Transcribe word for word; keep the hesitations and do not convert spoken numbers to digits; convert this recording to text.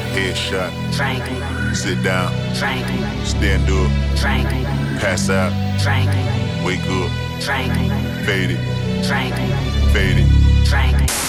Headshot. Tranquil. Sit down. Tranquil. Stand up. Tranquil. Pass out. Tranquil. Wake up. Tranquil. Fade it. Tranquil. Fade it. Tranquil.